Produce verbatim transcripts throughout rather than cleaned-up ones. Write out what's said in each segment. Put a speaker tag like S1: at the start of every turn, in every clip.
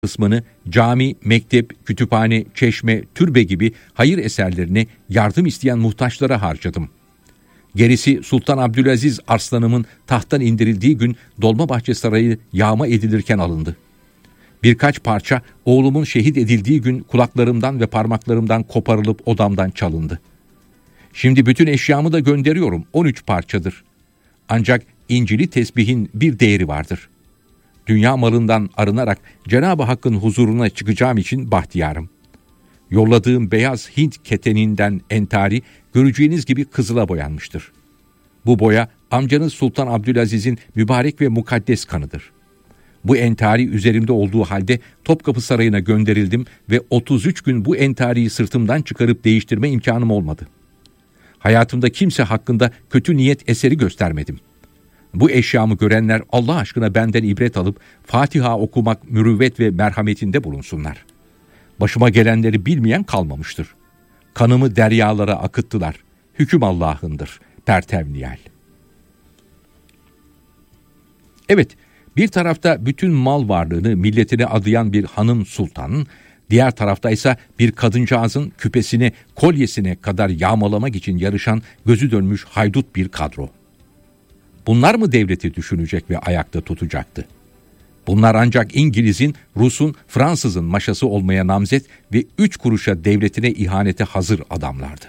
S1: kısmını cami, mektep, kütüphane, çeşme, türbe gibi hayır eserlerini yardım isteyen muhtaçlara harcadım. Gerisi Sultan Abdülaziz Arslanımın tahttan indirildiği gün Dolmabahçe Sarayı yağma edilirken alındı. Birkaç parça oğlumun şehit edildiği gün kulaklarımdan ve parmaklarımdan koparılıp odamdan çalındı. Şimdi bütün eşyamı da gönderiyorum, on üç parçadır. Ancak İncili tesbihin bir değeri vardır. Dünya malından arınarak Cenab-ı Hakk'ın huzuruna çıkacağım için bahtiyarım. Yolladığım beyaz Hint keteninden entari göreceğiniz gibi kızıla boyanmıştır. Bu boya amcanız Sultan Abdülaziz'in mübarek ve mukaddes kanıdır. Bu entari üzerimde olduğu halde Topkapı Sarayı'na gönderildim ve otuz üç gün bu entariyi sırtımdan çıkarıp değiştirme imkanım olmadı. Hayatımda kimse hakkında kötü niyet eseri göstermedim. Bu eşyamı görenler Allah aşkına benden ibret alıp Fatiha okumak mürüvvet ve merhametinde bulunsunlar. Başıma gelenleri bilmeyen kalmamıştır. Kanımı deryalara akıttılar. Hüküm Allah'ındır. Pertevniyal. Evet, bir tarafta bütün mal varlığını milletine adayan bir hanım sultan, diğer tarafta ise bir kadıncağızın küpesine, kolyesine kadar yağmalamak için yarışan gözü dönmüş haydut bir kadro. Bunlar mı devleti düşünecek ve ayakta tutacaktı? Bunlar ancak İngiliz'in, Rus'un, Fransız'ın maşası olmaya namzet ve üç kuruşa devletine ihanete hazır adamlardı.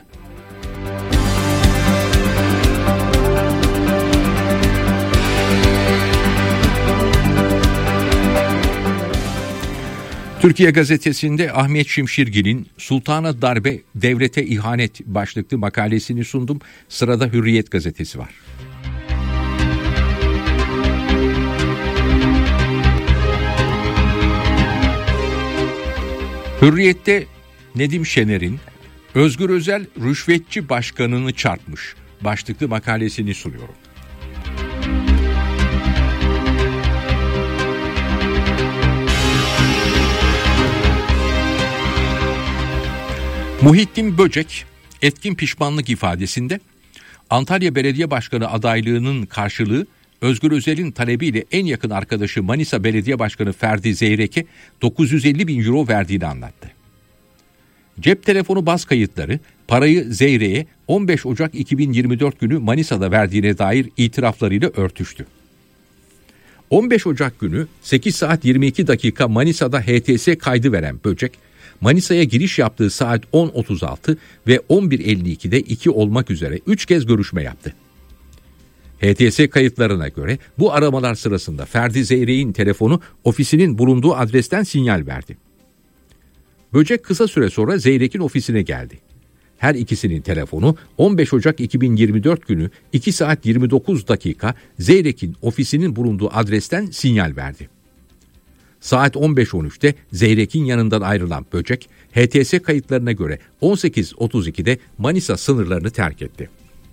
S1: Türkiye Gazetesi'nde Ahmet Şimşirgil'in Sultana Darbe, Devlete İhanet başlıklı makalesini sundum. Sırada Hürriyet gazetesi var. Hürriyet'te Nedim Şener'in Özgür Özel rüşvetçi başkanını çarpmış başlıklı makalesini sunuyorum. Muhittin Böcek etkin pişmanlık ifadesinde Antalya Belediye Başkanı adaylığının karşılığı Özgür Özel'in talebiyle en yakın arkadaşı Manisa Belediye Başkanı Ferdi Zeyrek'e dokuz yüz elli bin euro verdiğini anlattı. Cep telefonu baz kayıtları parayı Zeyrek'e on beş Ocak iki bin yirmi dört günü Manisa'da verdiğine dair itiraflarıyla örtüştü. on beş Ocak günü sekiz saat yirmi iki dakika Manisa'da H T S kaydı veren Böcek, Manisa'ya giriş yaptığı saat on otuz altı ve on bir elli ikide iki olmak üzere üç kez görüşme yaptı. H T S kayıtlarına göre bu aramalar sırasında Ferdi Zeyrek'in telefonu ofisinin bulunduğu adresten sinyal verdi. Böcek kısa süre sonra Zeyrek'in ofisine geldi. Her ikisinin telefonu on beş Ocak iki bin yirmi dört günü iki saat yirmi dokuz dakika Zeyrek'in ofisinin bulunduğu adresten sinyal verdi. Saat on beş on üçte Zeyrek'in yanından ayrılan Böcek, H T S kayıtlarına göre on sekiz otuz ikide Manisa sınırlarını terk etti.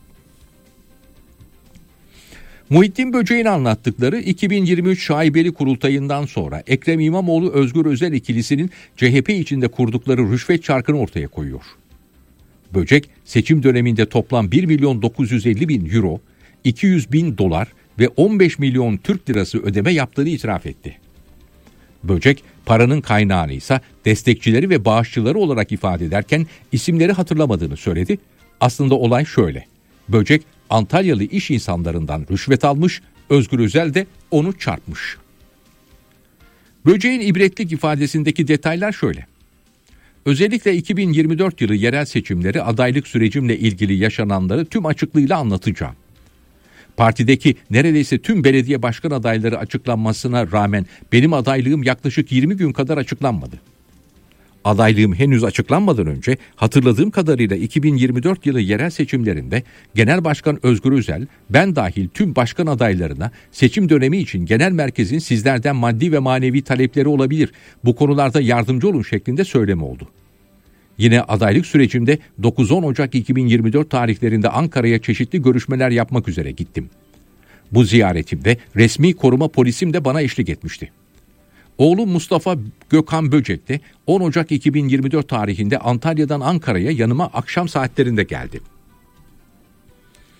S1: Muhittin Böcek'in anlattıkları iki bin yirmi üç şaibeli kurultayından sonra Ekrem İmamoğlu Özgür Özel ikilisinin C H P içinde kurdukları rüşvet çarkını ortaya koyuyor. Böcek seçim döneminde toplam bir milyon dokuz yüz elli bin euro, iki yüz bin dolar ve on beş milyon Türk lirası ödeme yaptığını itiraf etti. Böcek paranın kaynağını ise destekçileri ve bağışçıları olarak ifade ederken isimleri hatırlamadığını söyledi. Aslında olay şöyle: Böcek Antalyalı iş insanlarından rüşvet almış, Özgür Özel de onu çarpmış. Böcek'in ibretlik ifadesindeki detaylar şöyle: özellikle iki bin yirmi dört yılı yerel seçimleri adaylık sürecimle ilgili yaşananları tüm açıklığıyla anlatacağım. Partideki neredeyse tüm belediye başkan adayları açıklanmasına rağmen benim adaylığım yaklaşık yirmi gün kadar açıklanmadı. Adaylığım henüz açıklanmadan önce hatırladığım kadarıyla iki bin yirmi dört yılı yerel seçimlerinde Genel Başkan Özgür Özel, ben dahil tüm başkan adaylarına seçim dönemi için genel merkezin sizlerden maddi ve manevi talepleri olabilir, bu konularda yardımcı olun şeklinde söylemi oldu. Yine adaylık sürecimde dokuz on Ocak iki bin yirmi dört tarihlerinde Ankara'ya çeşitli görüşmeler yapmak üzere gittim. Bu ziyaretimde resmi koruma polisim de bana eşlik etmişti. Oğlum Mustafa Gökhan Böcek de on Ocak iki bin yirmi dört tarihinde Antalya'dan Ankara'ya yanıma akşam saatlerinde geldi.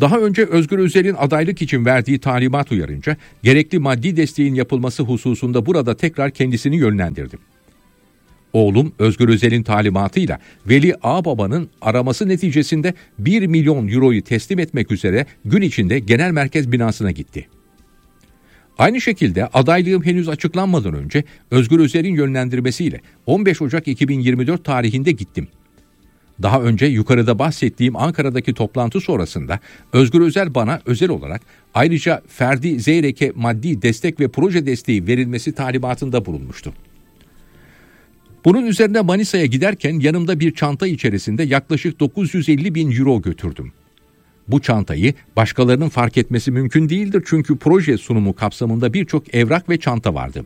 S1: Daha önce Özgür Özel'in adaylık için verdiği talimat uyarınca gerekli maddi desteğin yapılması hususunda burada tekrar kendisini yönlendirdim. Oğlum Özgür Özel'in talimatıyla Veli Ağbaba'nın araması neticesinde bir milyon euroyu teslim etmek üzere gün içinde genel merkez binasına gitti. Aynı şekilde adaylığım henüz açıklanmadan önce Özgür Özel'in yönlendirmesiyle on beş Ocak iki bin yirmi dört tarihinde gittim. Daha önce yukarıda bahsettiğim Ankara'daki toplantı sonrasında Özgür Özel bana özel olarak ayrıca Ferdi Zeyrek'e maddi destek ve proje desteği verilmesi talimatında bulunmuştu. Bunun üzerine Manisa'ya giderken yanımda bir çanta içerisinde yaklaşık dokuz yüz elli bin euro götürdüm. Bu çantayı başkalarının fark etmesi mümkün değildir çünkü proje sunumu kapsamında birçok evrak ve çanta vardı.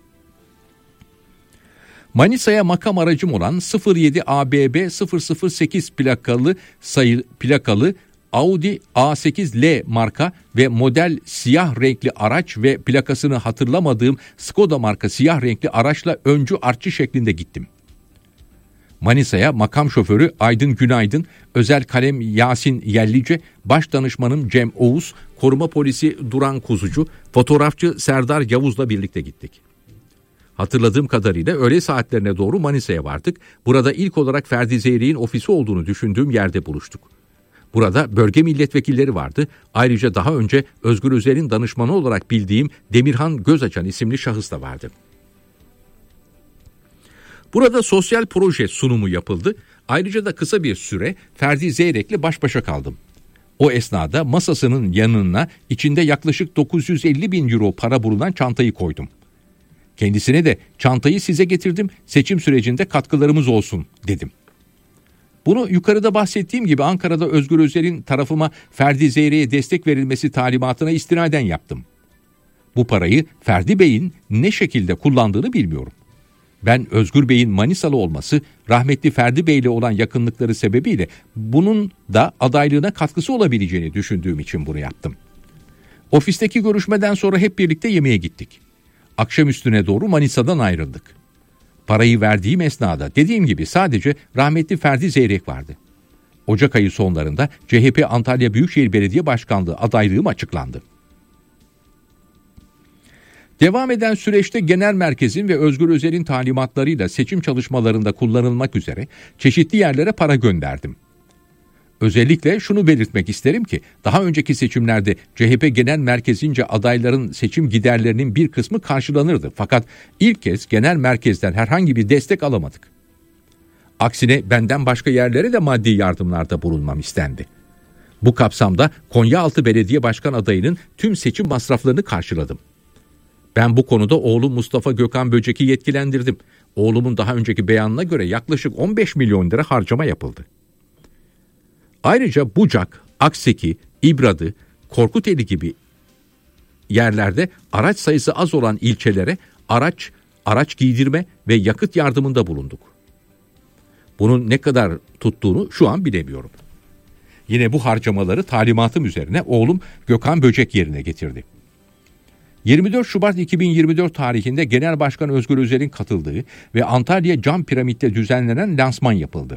S1: Manisa'ya makam aracım olan sıfır yedi A B B sıfır sıfır sekiz plakalı sayı plakalı Audi A sekiz L marka ve model siyah renkli araç ve plakasını hatırlamadığım Skoda marka siyah renkli araçla öncü artçı şeklinde gittim. Manisa'ya makam şoförü Aydın Günaydın, özel kalem Yasin Yellice, baş danışmanım Cem Oğuz, koruma polisi Duran Kuzucu, fotoğrafçı Serdar Yavuz'la birlikte gittik. Hatırladığım kadarıyla öğle saatlerine doğru Manisa'ya vardık. Burada ilk olarak Ferdi Zeyrek'in ofisi olduğunu düşündüğüm yerde buluştuk. Burada bölge milletvekilleri vardı. Ayrıca daha önce Özgür Özel'in danışmanı olarak bildiğim Demirhan Gözaçan isimli şahıs da vardı. Burada sosyal proje sunumu yapıldı. Ayrıca da kısa bir süre Ferdi Zeyrek'le baş başa kaldım. O esnada masasının yanına içinde yaklaşık dokuz yüz elli bin euro para bulunan çantayı koydum. Kendisine de çantayı size getirdim, seçim sürecinde katkılarımız olsun dedim. Bunu yukarıda bahsettiğim gibi Ankara'da Özgür Özel'in tarafıma Ferdi Zeyrek'e destek verilmesi talimatına istinaden yaptım. Bu parayı Ferdi Bey'in ne şekilde kullandığını bilmiyorum. Ben Özgür Bey'in Manisalı olması, rahmetli Ferdi Bey'le olan yakınlıkları sebebiyle bunun da adaylığına katkısı olabileceğini düşündüğüm için bunu yaptım. Ofisteki görüşmeden sonra hep birlikte yemeğe gittik. Akşamüstüne doğru Manisa'dan ayrıldık. Parayı verdiğim esnada dediğim gibi sadece rahmetli Ferdi Zeyrek vardı. Ocak ayı sonlarında C H P Antalya Büyükşehir Belediye Başkanlığı adaylığım açıklandı. Devam eden süreçte genel merkezin ve Özgür Özel'in talimatlarıyla seçim çalışmalarında kullanılmak üzere çeşitli yerlere para gönderdim. Özellikle şunu belirtmek isterim ki daha önceki seçimlerde C H P Genel Merkezi'nce adayların seçim giderlerinin bir kısmı karşılanırdı. Fakat ilk kez genel merkezden herhangi bir destek alamadık. Aksine benden başka yerlere de maddi yardımlarda bulunmam istendi. Bu kapsamda Konyaaltı Belediye Başkan adayının tüm seçim masraflarını karşıladım. Ben bu konuda oğlum Mustafa Gökhan Böcek'i yetkilendirdim. Oğlumun daha önceki beyanına göre yaklaşık on beş milyon lira harcama yapıldı. Ayrıca Bucak, Akseki, İbradı, Korkuteli gibi yerlerde araç sayısı az olan ilçelere araç, araç giydirme ve yakıt yardımında bulunduk. Bunun ne kadar tuttuğunu şu an bilemiyorum. Yine bu harcamaları talimatım üzerine oğlum Gökhan Böcek yerine getirdi. yirmi dört Şubat iki bin yirmi dört tarihinde Genel Başkan Özgür Özel'in katıldığı ve Antalya Cam Piramit'te düzenlenen lansman yapıldı.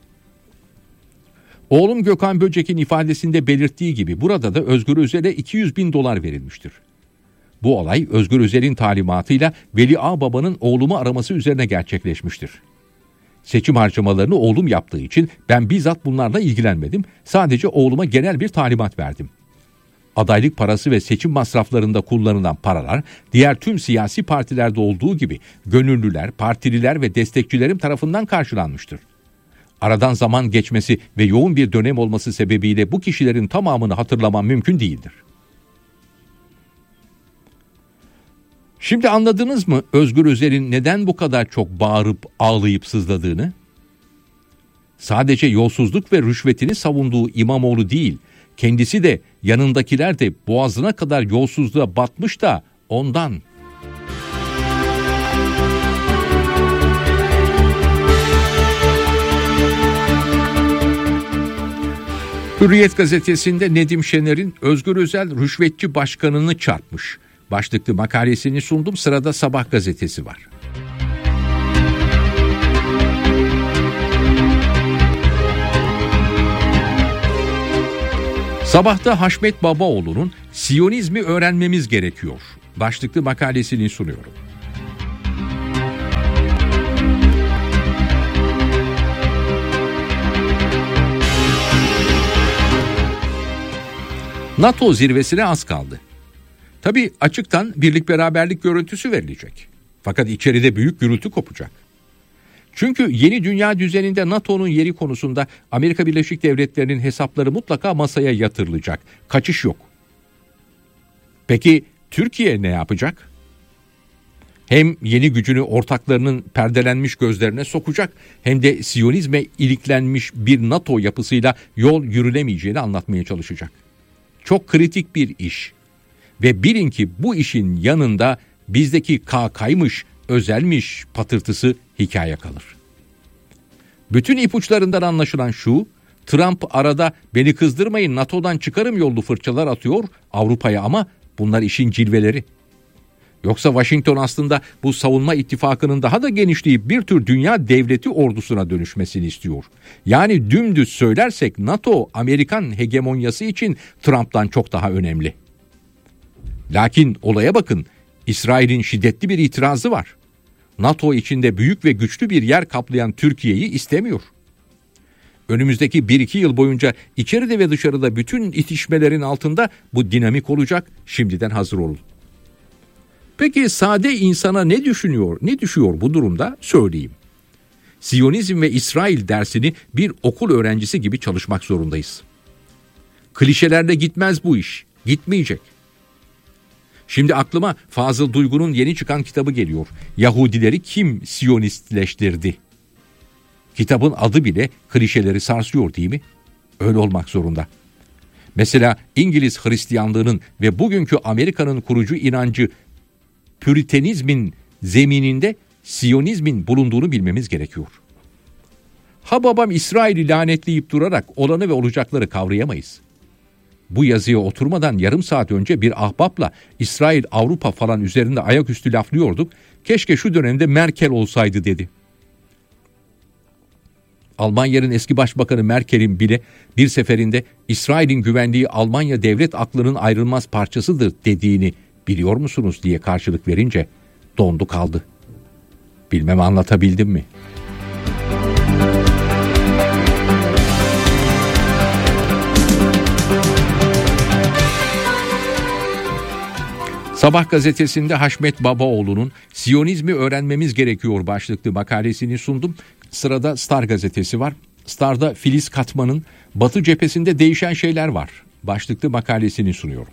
S1: Oğlum Gökhan Böcek'in ifadesinde belirttiği gibi burada da Özgür Özel'e iki yüz bin dolar verilmiştir. Bu olay Özgür Özel'in talimatıyla Veli Ağbaba'nın oğlumu araması üzerine gerçekleşmiştir. Seçim harcamalarını oğlum yaptığı için ben bizzat bunlarla ilgilenmedim, sadece oğluma genel bir talimat verdim. Adaylık parası ve seçim masraflarında kullanılan paralar diğer tüm siyasi partilerde olduğu gibi gönüllüler, partililer ve destekçilerim tarafından karşılanmıştır. Aradan zaman geçmesi ve yoğun bir dönem olması sebebiyle bu kişilerin tamamını hatırlamam mümkün değildir. Şimdi anladınız mı Özgür Özel'in neden bu kadar çok bağırıp ağlayıp sızladığını? Sadece yolsuzluk ve rüşvetini savunduğu İmamoğlu değil, kendisi de yanındakiler de boğazına kadar yolsuzluğa batmış da ondan. Hürriyet gazetesinde Nedim Şener'in Özgür Özel rüşvetçi başkanını çarpmış başlıklı makalesini sundum. Sırada Sabah gazetesi var. Sabahta Haşmet Babaoğlu'nun Siyonizmi öğrenmemiz gerekiyor başlıklı makalesini sunuyorum. NATO zirvesine az kaldı. Tabii açıktan birlik beraberlik görüntüsü verilecek. Fakat içeride büyük gürültü kopacak. Çünkü yeni dünya düzeninde NATO'nun yeri konusunda Amerika Birleşik Devletleri'nin hesapları mutlaka masaya yatırılacak. Kaçış yok. Peki Türkiye ne yapacak? Hem yeni gücünü ortaklarının perdelenmiş gözlerine sokacak, hem de Siyonizme iliklenmiş bir NATO yapısıyla yol yürülemeyeceğini anlatmaya çalışacak. Çok kritik bir iş. Ve bilin ki bu işin yanında bizdeki K K'ymış, özelmiş patırtısı hikaye kalır. Bütün ipuçlarından anlaşılan şu: Trump arada beni kızdırmayın, NATO'dan çıkarım yollu fırçalar atıyor Avrupa'ya, ama bunlar işin cilveleri. Yoksa Washington aslında bu savunma ittifakının daha da genişleyip bir tür dünya devleti ordusuna dönüşmesini istiyor. Yani dümdüz söylersek NATO Amerikan hegemonyası için Trump'tan çok daha önemli. Lakin olaya bakın, İsrail'in şiddetli bir itirazı var. NATO içinde büyük ve güçlü bir yer kaplayan Türkiye'yi istemiyor. Önümüzdeki bir iki yıl boyunca içeride ve dışarıda bütün itişmelerin altında bu dinamik olacak, şimdiden hazır olun. Peki sade insana ne düşünüyor, ne düşüyor bu durumda söyleyeyim. Siyonizm ve İsrail dersini bir okul öğrencisi gibi çalışmak zorundayız. Klişelerle gitmez bu iş, gitmeyecek. Şimdi aklıma Fazıl Duygu'nun yeni çıkan kitabı geliyor. Yahudileri kim Siyonistleştirdi? Kitabın adı bile klişeleri sarsıyor, değil mi? Öyle olmak zorunda. Mesela İngiliz Hristiyanlığının ve bugünkü Amerika'nın kurucu inancı Püritenizmin zemininde Siyonizmin bulunduğunu bilmemiz gerekiyor. Ha babam İsrail'i lanetleyip durarak olanı ve olacakları kavrayamayız. Bu yazıya oturmadan yarım saat önce bir ahbapla İsrail, Avrupa falan üzerinde ayaküstü laflıyorduk. Keşke şu dönemde Merkel olsaydı dedi. Almanya'nın eski başbakanı Merkel'in bile bir seferinde İsrail'in güvenliği Almanya devlet aklının ayrılmaz parçasıdır dediğini biliyor musunuz diye karşılık verince dondu kaldı. Bilmem anlatabildim mi? Sabah gazetesinde Haşmet Babaoğlu'nun Siyonizmi öğrenmemiz gerekiyor başlıklı makalesini sundum. Sırada Star gazetesi var. Star'da Filiz Katman'ın Batı cephesinde değişen şeyler var başlıklı makalesini sunuyorum.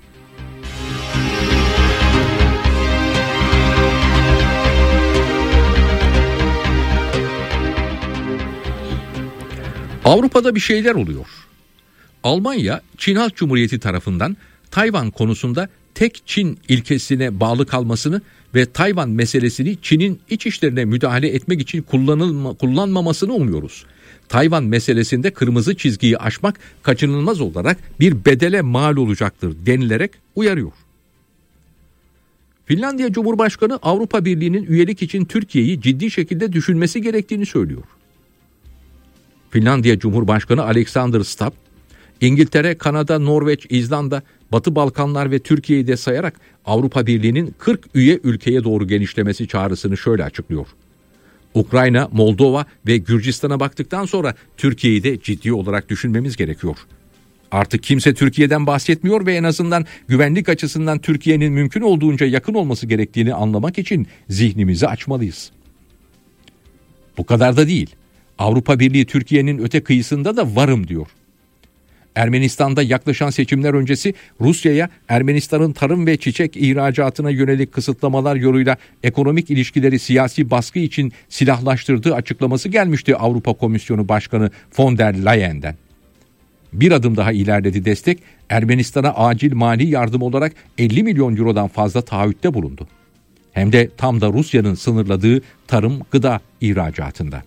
S1: Avrupa'da bir şeyler oluyor. Almanya, Çin Halk Cumhuriyeti tarafından Tayvan konusunda tek Çin ilkesine bağlı kalmasını ve Tayvan meselesini Çin'in iç işlerine müdahale etmek için kullanılma, kullanmamasını umuyoruz. Tayvan meselesinde kırmızı çizgiyi aşmak kaçınılmaz olarak bir bedele mal olacaktır denilerek uyarıyor. Finlandiya Cumhurbaşkanı Avrupa Birliği'nin üyelik için Türkiye'yi ciddi şekilde düşünmesi gerektiğini söylüyor. Finlandiya Cumhurbaşkanı Alexander Stubb, İngiltere, Kanada, Norveç, İzlanda, Batı Balkanlar ve Türkiye'yi de sayarak Avrupa Birliği'nin kırk üye ülkeye doğru genişlemesi çağrısını şöyle açıklıyor. Ukrayna, Moldova ve Gürcistan'a baktıktan sonra Türkiye'yi de ciddi olarak düşünmemiz gerekiyor. Artık kimse Türkiye'den bahsetmiyor ve en azından güvenlik açısından Türkiye'nin mümkün olduğunca yakın olması gerektiğini anlamak için zihnimizi açmalıyız. Bu kadar da değil. Avrupa Birliği Türkiye'nin öte kıyısında da varım diyor. Ermenistan'da yaklaşan seçimler öncesi Rusya'ya Ermenistan'ın tarım ve çiçek ihracatına yönelik kısıtlamalar yoluyla ekonomik ilişkileri siyasi baskı için silahlaştırdığı açıklaması gelmişti Avrupa Komisyonu Başkanı von der Leyen'den. Bir adım daha ilerledi destek, Ermenistan'a acil mali yardım olarak elli milyon eurodan fazla taahhütte bulundu. Hem de tam da Rusya'nın sınırladığı tarım gıda ihracatında.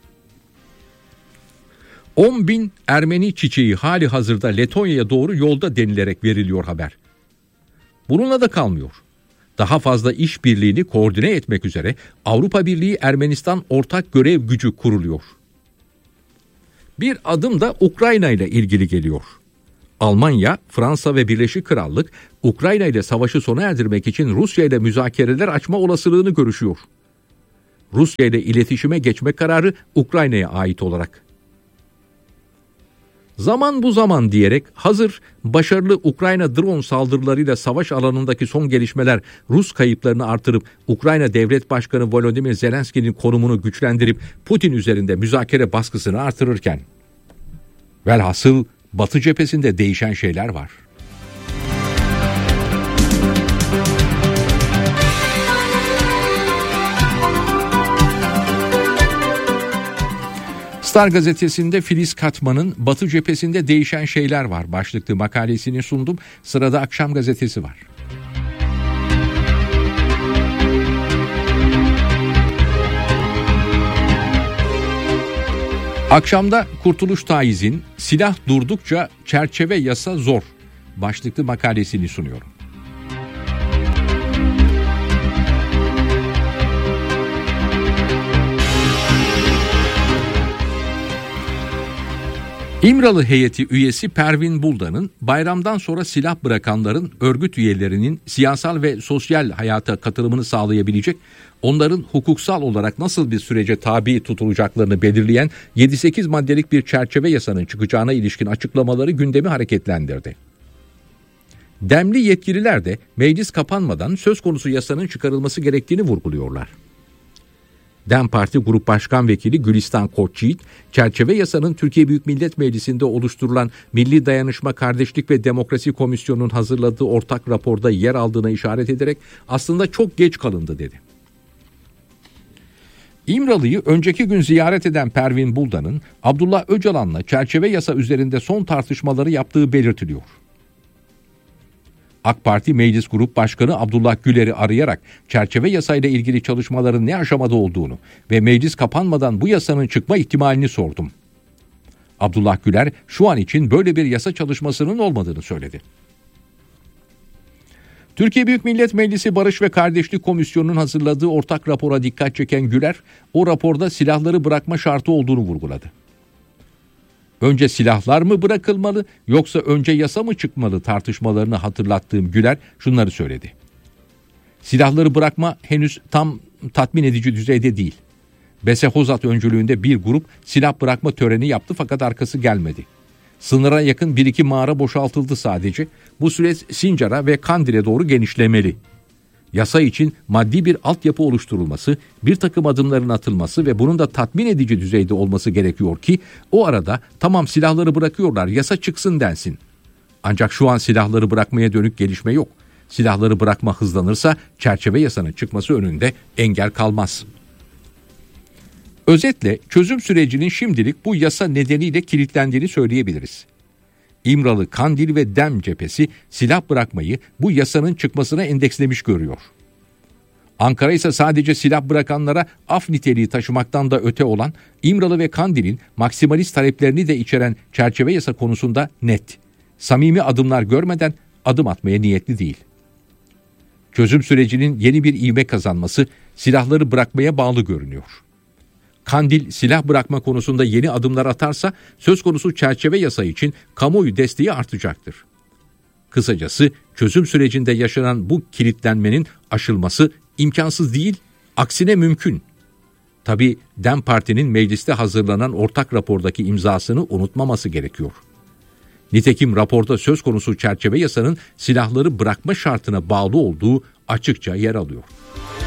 S1: on bin Ermeni çiçeği hali hazırda Letonya'ya doğru yolda denilerek veriliyor haber. Bununla da kalmıyor. Daha fazla işbirliğini koordine etmek üzere Avrupa Birliği Ermenistan ortak görev gücü kuruluyor. Bir adım da Ukrayna ile ilgili geliyor. Almanya, Fransa ve Birleşik Krallık Ukrayna ile savaşı sona erdirmek için Rusya ile müzakereler açma olasılığını görüşüyor. Rusya ile iletişime geçme kararı Ukrayna'ya ait olarak. Zaman bu zaman diyerek hazır başarılı Ukrayna drone saldırılarıyla savaş alanındaki son gelişmeler Rus kayıplarını artırıp Ukrayna Devlet Başkanı Volodymyr Zelenski'nin konumunu güçlendirip Putin üzerinde müzakere baskısını artırırken velhasıl Batı cephesinde değişen şeyler var. Star gazetesinde Filiz Katman'ın Batı cephesinde değişen şeyler var başlıklı makalesini sundum. Sırada Akşam gazetesi var. Akşamda Kurtuluş Taiz'in silah durdukça çerçeve yasa zor başlıklı makalesini sunuyorum. İmralı heyeti üyesi Pervin Buldan'ın bayramdan sonra silah bırakanların örgüt üyelerinin siyasal ve sosyal hayata katılımını sağlayabilecek, onların hukuksal olarak nasıl bir sürece tabi tutulacaklarını belirleyen yedi sekiz maddelik bir çerçeve yasanın çıkacağına ilişkin açıklamaları gündemi hareketlendirdi. Demli yetkililer de meclis kapanmadan söz konusu yasanın çıkarılması gerektiğini vurguluyorlar. DEM Parti Grup Başkan Vekili Gülistan Koçyiğit, çerçeve yasanın Türkiye Büyük Millet Meclisi'nde oluşturulan Milli Dayanışma, Kardeşlik ve Demokrasi Komisyonu'nun hazırladığı ortak raporda yer aldığına işaret ederek aslında çok geç kalındı dedi. İmralı'yı önceki gün ziyaret eden Pervin Buldan'ın Abdullah Öcalan'la çerçeve yasa üzerinde son tartışmaları yaptığı belirtiliyor. AK Parti Meclis Grup Başkanı Abdullah Güler'i arayarak çerçeve yasayla ilgili çalışmaların ne aşamada olduğunu ve meclis kapanmadan bu yasanın çıkma ihtimalini sordum. Abdullah Güler şu an için böyle bir yasa çalışmasının olmadığını söyledi. Türkiye Büyük Millet Meclisi Barış ve Kardeşlik Komisyonu'nun hazırladığı ortak rapora dikkat çeken Güler, o raporda silahları bırakma şartı olduğunu vurguladı. Önce silahlar mı bırakılmalı yoksa önce yasa mı çıkmalı tartışmalarını hatırlattığım Güler şunları söyledi. Silahları bırakma henüz tam tatmin edici düzeyde değil. Bese Hozat öncülüğünde bir grup silah bırakma töreni yaptı fakat arkası gelmedi. Sınıra yakın bir iki mağara boşaltıldı sadece. Bu süreç Sincar'a ve Kandil'e doğru genişlemeli. Yasa için maddi bir altyapı oluşturulması, bir takım adımların atılması ve bunun da tatmin edici düzeyde olması gerekiyor ki o arada tamam silahları bırakıyorlar, yasa çıksın densin. Ancak şu an silahları bırakmaya dönük gelişme yok. Silahları bırakma hızlanırsa çerçeve yasanın çıkması önünde engel kalmaz. Özetle çözüm sürecinin şimdilik bu yasa nedeniyle kilitlendiğini söyleyebiliriz. İmralı, Kandil ve DEM cephesi silah bırakmayı bu yasanın çıkmasına endekslemiş görüyor. Ankara ise sadece silah bırakanlara af niteliği taşımaktan da öte olan İmralı ve Kandil'in maksimalist taleplerini de içeren çerçeve yasa konusunda net, samimi adımlar görmeden adım atmaya niyetli değil. Çözüm sürecinin yeni bir ivme kazanması silahları bırakmaya bağlı görünüyor. Kandil silah bırakma konusunda yeni adımlar atarsa söz konusu çerçeve yasa için kamuoyu desteği artacaktır. Kısacası çözüm sürecinde yaşanan bu kilitlenmenin aşılması imkansız değil, aksine mümkün. Tabii DEM Parti'nin mecliste hazırlanan ortak rapordaki imzasını unutmaması gerekiyor. Nitekim raporda söz konusu çerçeve yasanın silahları bırakma şartına bağlı olduğu açıkça yer alıyor.